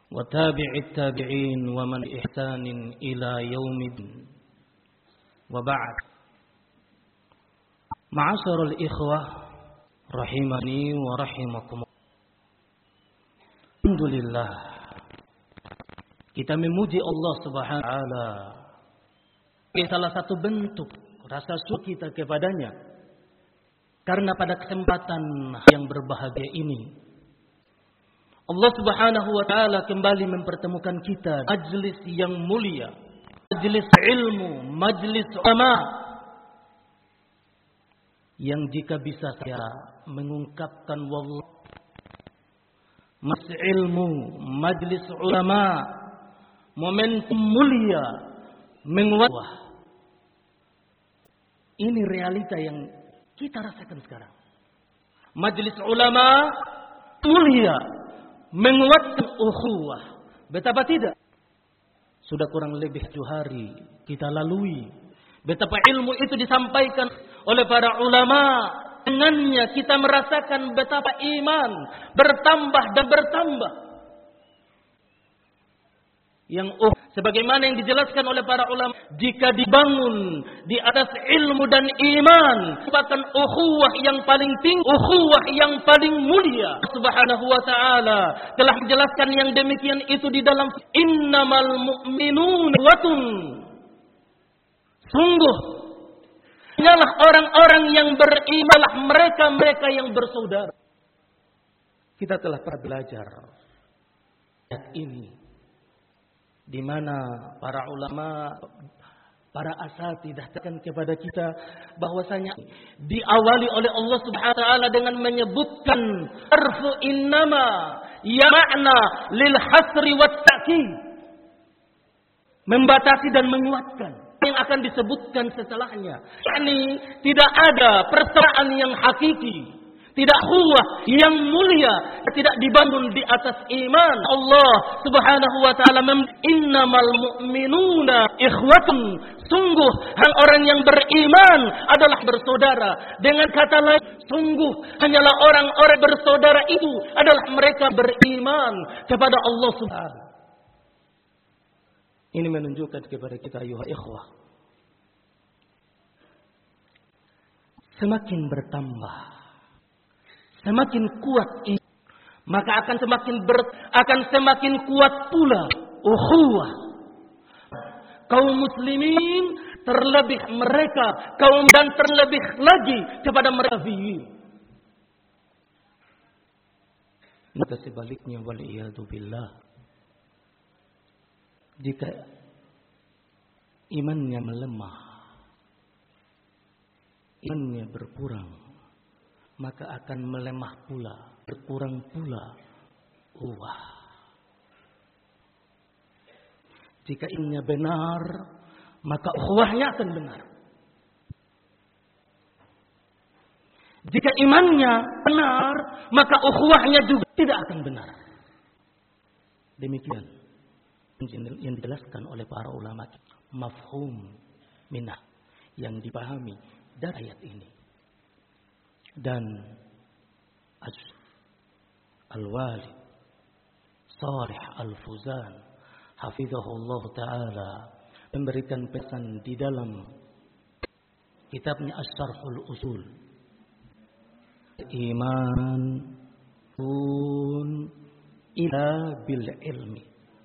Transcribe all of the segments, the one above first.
وتابع التابعين ومن بإحسان إلى يوم الدين وبعد. معاشر الإخوة rahimani wa rahimakumullah. Alhamdulillah, kita memuji Allah Subhanahu wa taala. Ini salah satu bentuk rasa syukur kita kepadanya. Karena pada kesempatan yang berbahagia ini, Allah Subhanahu wa taala kembali mempertemukan kita majlis yang mulia, majlis ilmu, majlis ulama, yang jika bisa saya mengungkapkan wallah, majlis ilmu, majlis ulama, momentum mulia, menguatkan. Ini realita yang kita rasakan sekarang. Majlis ulama mulia, menguatkan ukhuwah. Betapa tidak? Sudah kurang lebih 7 hari kita lalui. Betapa ilmu itu disampaikan oleh para ulama. Dengannya kita merasakan betapa iman bertambah dan bertambah. Sebagaimana yang dijelaskan oleh para ulama, jika dibangun di atas ilmu dan iman, merupakan ukhuwah yang paling tinggi, ukhuwah yang paling mulia. Subhanahu wa ta'ala telah menjelaskan yang demikian itu di dalam innamal mu'minun watun. Sungguh hanyalah orang-orang yang berimanlah mereka yang bersaudara. Kita telah pernah belajar ayat ini, di mana para ulama, para asatidzah katakan kepada kita bahwasanya diawali oleh Allah Subhanahu wa taala dengan menyebutkan harfu innama ya makna lil hasri wat ta'kid, membatasi dan menguatkan yang akan disebutkan setelahnya. Yani tidak ada persamaan yang hakiki, tidak ukhuwah yang mulia tidak dibangun di atas iman. Allah Subhanahu wa taala innamal mu'minuna ikhwatun, sungguh orang yang beriman adalah bersaudara. Dengan kata lain, sungguh hanyalah orang-orang bersaudara itu adalah mereka beriman kepada Allah Subhanahu. Ini menunjukkan kepada kita ayuha ikhwah, semakin bertambah, semakin kuat ini, maka akan semakin kuat pula ukhuwah kaum muslimin, terlebih mereka kaum dan terlebih lagi kepada mereka fi'in. Maka sebaliknya waliyadu billah, jika imannya melemah, imannya berkurang, maka akan melemah pula, berkurang pula ukhuwah. Jika imannya benar, maka ukhuwahnya akan benar. Jika imannya benar, maka ukhuwahnya juga tidak akan benar. Demikian yang dijelaskan oleh para ulama, mafhum minah yang dipahami dari ayat ini. Dan Al-Walid Sharih Al-Fuzan hafizahullah ta'ala memberikan pesan di dalam kitabnya Asy-Syarhul Usul, iman pun ila bil ilmi.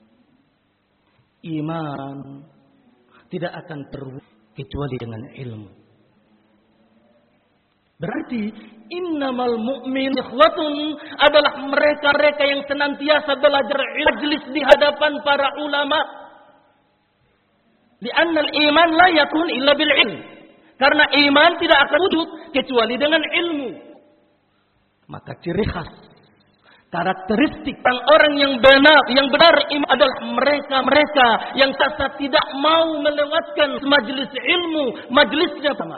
Iman tidak akan terwujud kecuali dengan ilmu. Berarti innamal mu'min ikhwatun adalah mereka-mereka yang senantiasa belajar majlis di hadapan para ulama. Li'anna al-iman la yakun illa bil ilm. Karena iman tidak akan wujud kecuali dengan ilmu. Maka ciri khas, karakteristik orang yang benar iman adalah mereka yang tidak mau melewatkan majlis ilmu, majlisnya sama.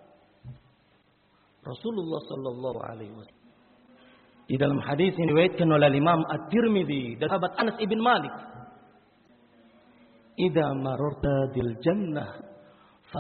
Rasulullah sallallahu alaihi wasallam di dalam hadis yang diriwayatkan oleh Imam At-Tirmidzi dari sahabat Anas ibn Malik, "Idza mararta bil jannah